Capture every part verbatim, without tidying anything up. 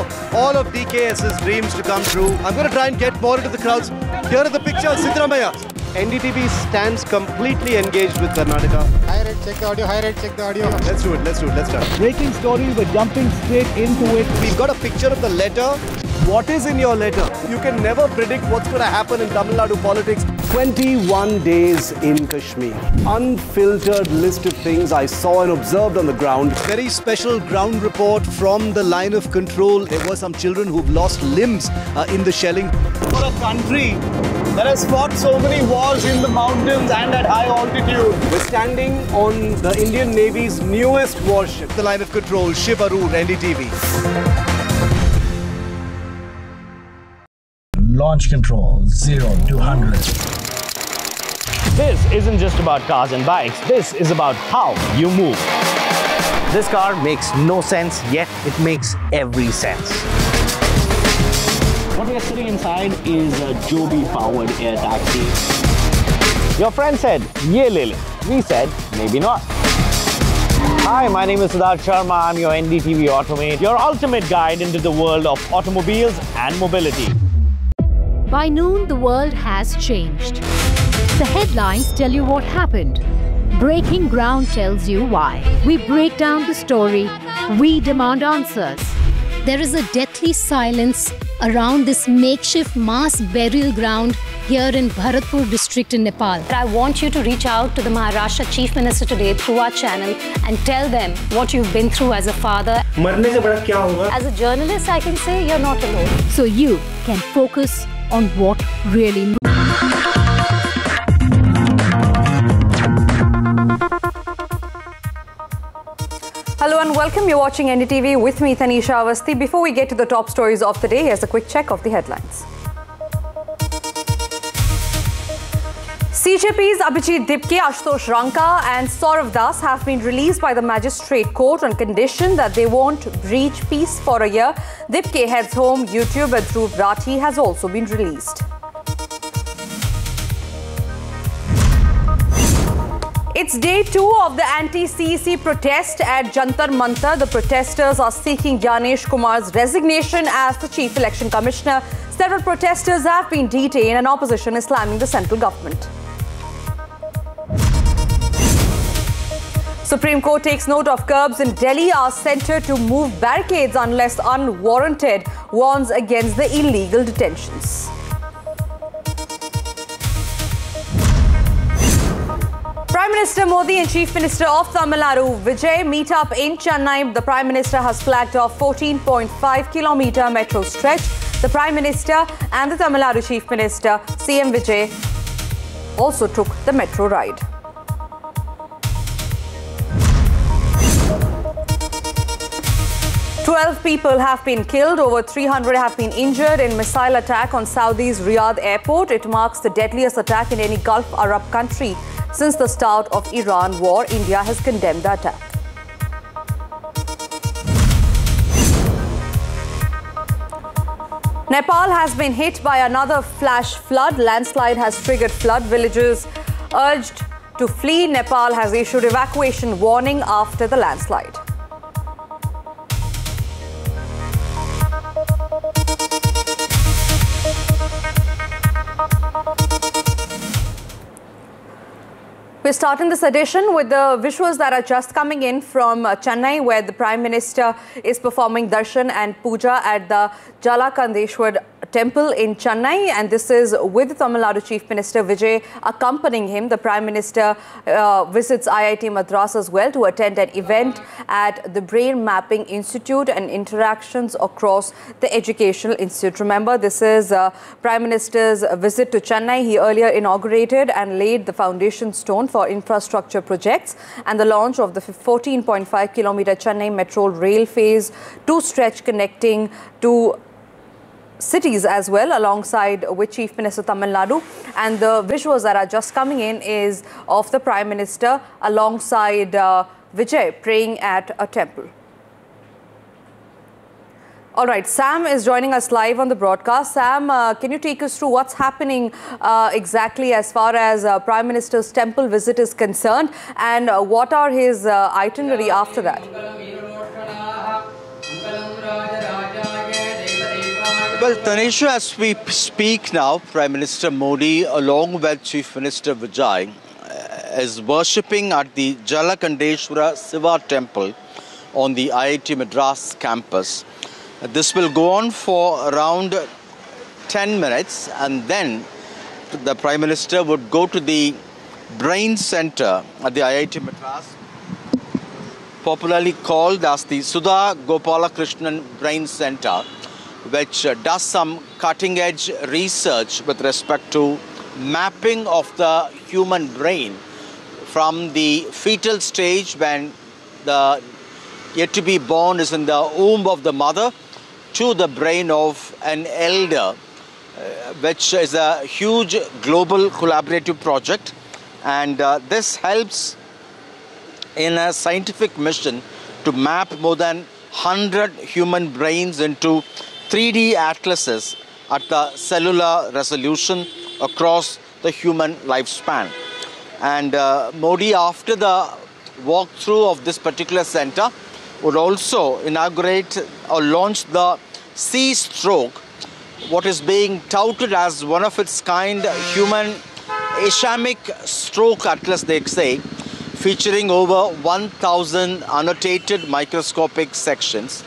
all of DKS's dreams to come true. I'm going to try and get more into the crowds. Here are the pictures, Siddaramaiah. N D T V stands completely engaged with Karnataka. High rate, check the audio, high rate, check the audio. Let's do it, let's do it, let's start. Breaking story, we're jumping straight into it. We've got a picture of the letter. What is in your letter? You can never predict what's going to happen in Tamil Nadu politics. twenty-one days in Kashmir. Unfiltered list of things I saw and observed on the ground. Very special ground report from the line of control. There were some children who've lost limbs uh, in the shelling. For a country that has fought so many wars in the mountains and at high altitude. We're standing on the Indian Navy's newest warship, the line of control, Shiv Aroor, N D T V. Launch control, zero to one hundred. This isn't just about cars and bikes, this is about how you move. This car makes no sense, yet it makes every sense. What we are sitting inside is a Joby-powered air taxi. Your friend said, "Ye le le." We said, maybe not. Hi, my name is Siddharth Sharma. I'm your N D T V Automate, your ultimate guide into the world of automobiles and mobility. By noon, the world has changed. The headlines tell you what happened. Breaking ground tells you why. We break down the story. We demand answers. There is a deathly silence around this makeshift mass burial ground here in Bharatpur district in Nepal. I want you to reach out to the Maharashtra Chief Minister today through our channel and tell them what you've been through as a father. As a journalist, I can say you're not alone. So you can focus on what really matters. Hello and welcome. You're watching N D T V with me, Tanisha Awasthi. Before we get to the top stories of the day, here's a quick check of the headlines. C J P's Abhijit Dipke, Ashutosh Ranka and Saurav Das have been released by the magistrate court on condition that they won't breach peace for a year. Dipke heads home. YouTube and Dhruv Rathi has also been released. It's day two of the anti-C E C protest at Jantar Mantar. The protesters are seeking Gyanesh Kumar's resignation as the Chief Election Commissioner. Several protesters have been detained and opposition is slamming the central government. Supreme Court takes note of curbs in Delhi are centre to move barricades unless unwarranted, warns against the illegal detentions. Prime Minister Modi and Chief Minister of Tamil Nadu Vijay meet up in Chennai. The Prime Minister has flagged off fourteen point five kilometre metro stretch. The Prime Minister and the Tamil Nadu Chief Minister C M Vijay also took the metro ride. twelve people have been killed, over three hundred have been injured in missile attack on Saudi's Riyadh airport. It marks the deadliest attack in any Gulf Arab country since the start of Iran war. India has condemned the attack. Nepal has been hit by another flash flood. Landslide has triggered flood. Villagers urged to flee. Nepal has issued evacuation warning after the landslide. We're starting this edition with the visuals that are just coming in from uh, Chennai, where the Prime Minister is performing darshan and puja at the Jalakandeshwar temple in Chennai, and this is with the Tamil Nadu Chief Minister Vijay accompanying him. The Prime Minister uh, visits I I T Madras as well to attend an event at the Brain Mapping Institute and interactions across the Educational Institute. Remember, this is uh, Prime Minister's visit to Chennai. He earlier inaugurated and laid the foundation stone for infrastructure projects and the launch of the fourteen point five kilometre Chennai Metro Rail Phase two stretch connecting to cities as well, alongside with Chief Minister Tamil Nadu. And the visuals that are just coming in is of the Prime Minister alongside uh, Vijay praying at a temple. All right, Sam is joining us live on the broadcast. Sam, uh, can you take us through what's happening uh, exactly as far as uh, Prime Minister's temple visit is concerned, and uh, what are his uh, itinerary after that? Well, Tanisha, as we speak now, Prime Minister Modi, along with Chief Minister Vijay, is worshipping at the Jalakandeshwara Siva Temple on the I I T Madras campus. This will go on for around ten minutes, and then the Prime Minister would go to the Brain Center at the I I T Madras, popularly called as the Sudha Gopalakrishnan Brain Center, which uh, does some cutting-edge research with respect to mapping of the human brain from the fetal stage when the yet to be born is in the womb of the mother to the brain of an elder, uh, which is a huge global collaborative project. And uh, this helps in a scientific mission to map more than one hundred human brains into three D atlases at the cellular resolution across the human lifespan. And uh, Modi, after the walkthrough of this particular center, would also inaugurate or launch the C-Stroke, what is being touted as one of its kind human ischemic stroke atlas, they say, featuring over one thousand annotated microscopic sections.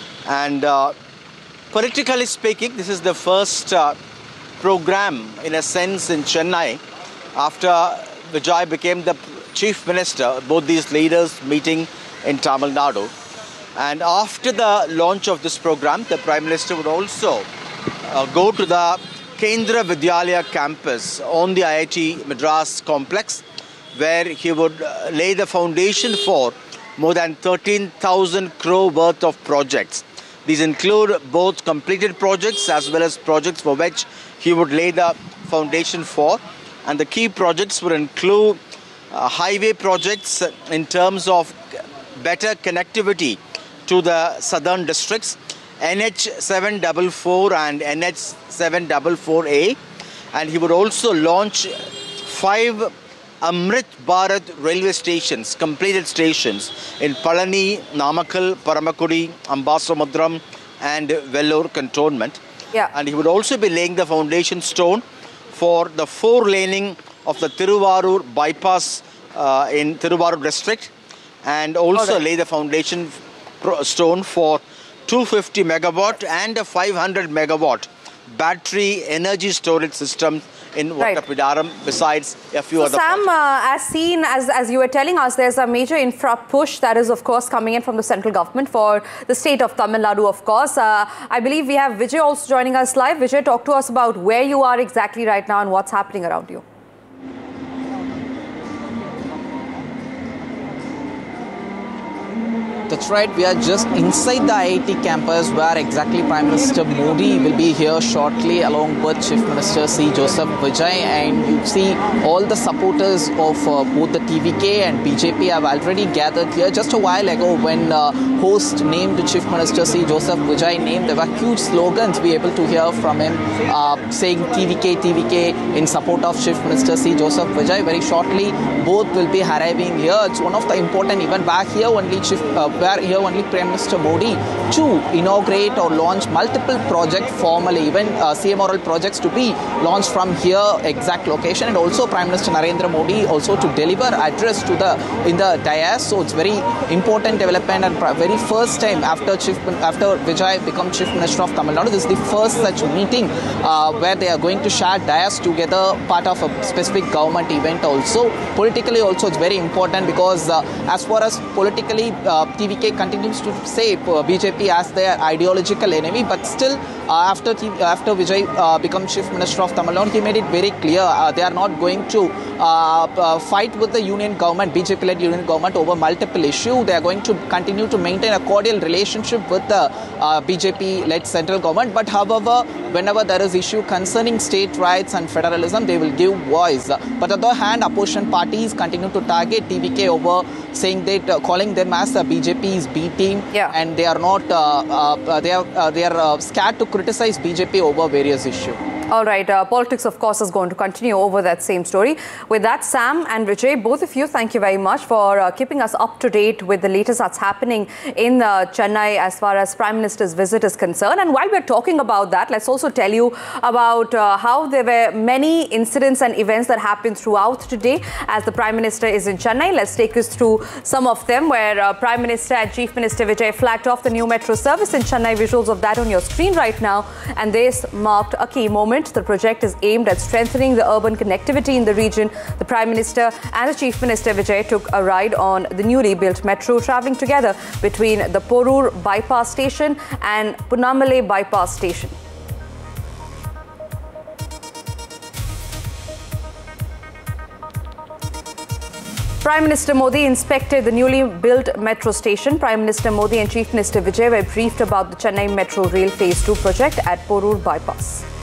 And uh, politically speaking, this is the first uh, program, in a sense, in Chennai after Vijay became the chief minister, both these leaders meeting in Tamil Nadu. And after the launch of this program, the Prime Minister would also uh, go to the Kendra Vidyalaya campus on the I I T Madras complex, where he would uh, lay the foundation for more than thirteen thousand crore worth of projects. These include both completed projects as well as projects for which he would lay the foundation for. And the key projects would include uh, highway projects in terms of better connectivity to the southern districts, N H seven forty-four and N H seven forty-four A. And he would also launch five Amrit Bharat railway stations, completed stations in Palani, Namakkal, Paramakudi, Ambasamudram and Vellore cantonment. Yeah. And he would also be laying the foundation stone for the four laning of the Tiruvarur bypass uh, in Tiruvarur district, and also right. lay the foundation stone for two hundred fifty megawatt and a five hundred megawatt battery energy storage system in Vattapidaram, right. besides a few so other Sam, uh, as seen, as, as you were telling us, there's a major infra push that is, of course, coming in from the central government for the state of Tamil Nadu, of course. Uh, I believe we have Vijay also joining us live. Vijay, talk to us about where you are exactly right now and what's happening around you. That's right, we are just inside the I I T campus where exactly Prime Minister Modi will be here shortly along with Chief Minister C. Joseph Vijay, and you see all the supporters of uh, both the T V K and B J P have already gathered here. Just a while ago when uh, host named Chief Minister C. Joseph Vijay name, there were huge slogans we were able to hear from him uh, saying T V K, T V K in support of Chief Minister C. Joseph Vijay. Very shortly both will be arriving here. It's one of the important events. Back here only Chief uh, where here only Prime Minister Modi to inaugurate or launch multiple projects formally, even uh, C M R L projects to be launched from here exact location, and also Prime Minister Narendra Modi also to deliver address to the in the dais. So it's very important development, and very first time after Chief after Vijay become Chief Minister of Tamil Nadu, this is the first such meeting uh, where they are going to share dais together, part of a specific government event. Also politically also it's very important because uh, as far as politically uh, T V K continues to say uh, B J P as their ideological enemy, but still uh, after T V, after Vijay uh, become Chief Minister of Tamil Nadu, he made it very clear uh, they are not going to uh, uh, fight with the union government, B J P-led union government over multiple issues. They are going to continue to maintain a cordial relationship with the uh, B J P-led central government. But however, whenever there is issue concerning state rights and federalism, they will give voice. But on the other hand, opposition parties continue to target T V K over saying that uh, calling them as the B J P's B team, yeah. and they are not uh, uh, they are uh, they are uh, scared to criticize B J P over various issues. All right, uh, politics, of course, is going to continue over that same story. With that, Sam and Vijay, both of you, thank you very much for uh, keeping us up to date with the latest that's happening in uh, Chennai as far as Prime Minister's visit is concerned. And while we're talking about that, let's also tell you about uh, how there were many incidents and events that happened throughout today as the Prime Minister is in Chennai. Let's take us through some of them, where uh, Prime Minister and Chief Minister Vijay flagged off the new metro service in Chennai. Visuals of that on your screen right now. And this marked a key moment. The project is aimed at strengthening the urban connectivity in the region. The Prime Minister and the Chief Minister Vijay took a ride on the newly built metro, travelling together between the Porur Bypass Station and Punnamale Bypass Station. Prime Minister Modi inspected the newly built metro station. Prime Minister Modi and Chief Minister Vijay were briefed about the Chennai Metro Rail Phase two project at Porur Bypass.